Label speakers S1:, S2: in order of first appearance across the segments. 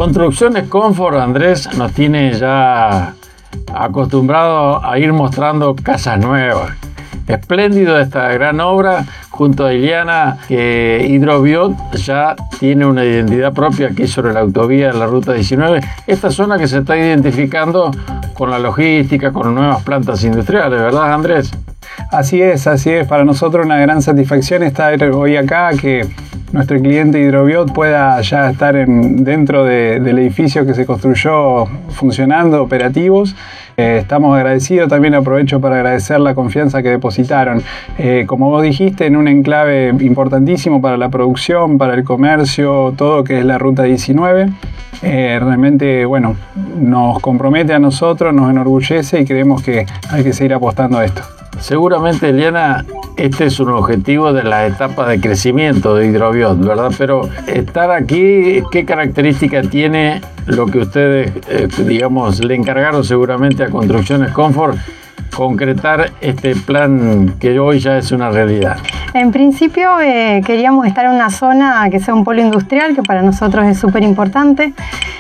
S1: Construcciones Confort, Andrés, nos tiene ya acostumbrado a ir mostrando casas nuevas. Espléndido esta gran obra, junto a Ileana, que Hidrobiot ya tiene una identidad propia aquí sobre la autovía de la Ruta 19. Esta zona que se está identificando con la logística, con nuevas plantas industriales, ¿verdad, Andrés?
S2: Así es. Para nosotros una gran satisfacción estar hoy acá, que nuestro cliente Hidrobiot pueda ya estar dentro del edificio que se construyó funcionando, operativos. Estamos agradecidos, también aprovecho para agradecer la confianza que depositaron. Como vos dijiste, en un enclave importantísimo para la producción, para el comercio, todo que es la Ruta 19. Realmente, bueno, nos compromete a nosotros, nos enorgullece y creemos que hay que seguir apostando a esto.
S1: Seguramente, Ileana, este es un objetivo de la etapa de crecimiento de Hidrobiot, ¿verdad? Pero estar aquí, ¿qué característica tiene lo que ustedes, le encargaron seguramente a Construcciones Confort, concretar este plan que hoy ya es una realidad?
S3: En principio queríamos estar en una zona que sea un polo industrial, que para nosotros es súper importante.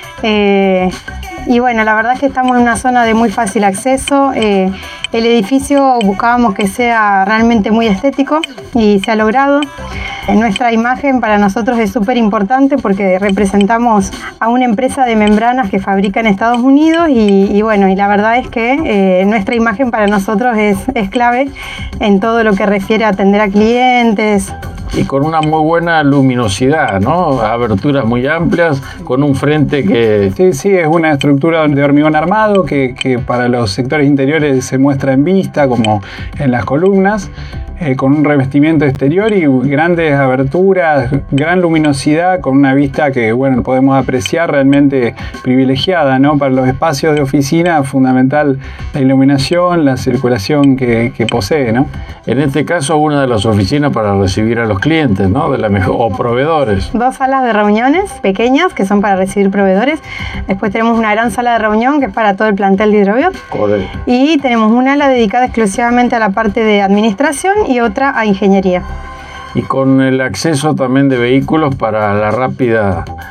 S3: Y bueno, la verdad es que estamos en una zona de muy fácil acceso. El edificio buscábamos que sea realmente muy estético y se ha logrado. Nuestra imagen para nosotros es súper importante porque representamos a una empresa de membranas que fabrica en Estados Unidos y la verdad es que nuestra imagen para nosotros es clave en todo lo que refiere a atender a clientes.
S1: Y con una muy buena luminosidad, ¿no? Aberturas muy amplias, con un frente que...
S2: Sí, es una estructura de hormigón armado que para los sectores interiores se muestra en vista, como en las columnas, con un revestimiento exterior y grandes aberturas, gran luminosidad, con una vista que, podemos apreciar realmente privilegiada, ¿no? Para los espacios de oficina, fundamental la iluminación, la circulación que posee, ¿no?
S1: En este caso, una de las oficinas para recibir a los clientes, ¿no? O proveedores.
S3: 2 salas de reuniones pequeñas que son para recibir proveedores. Después tenemos una gran sala de reunión que es para todo el plantel de Hidrobiot.
S1: Correcto.
S3: Y tenemos una ala dedicada exclusivamente a la parte de administración y otra a ingeniería.
S1: Y con el acceso también de vehículos para la rápida